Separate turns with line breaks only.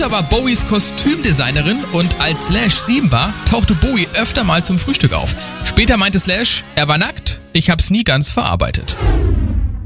Mutter war Bowies Kostümdesignerin und als Slash 7 war, tauchte Bowie öfter mal zum Frühstück auf. Später meinte Slash, er war nackt, ich hab's nie ganz verarbeitet.